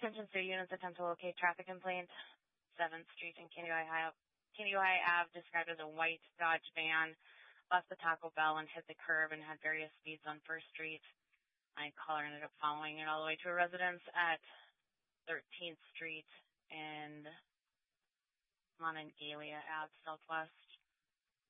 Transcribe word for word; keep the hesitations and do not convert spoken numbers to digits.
Attention city units attempt to locate traffic complaint. seventh Street and Candy Ojai Ave described as a white Dodge van left the Taco Bell and hit the curb and had various speeds on First Street. My caller ended up following it all the way to a residence at thirteenth Street and Monongalia Ave Southwest.